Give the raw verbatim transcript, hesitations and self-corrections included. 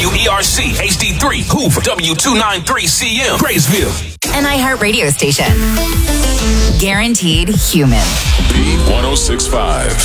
W E R C H D three, Hoover, W two ninety-three C M, Graysville. An iHeart radio station. Guaranteed human. B one oh six point five.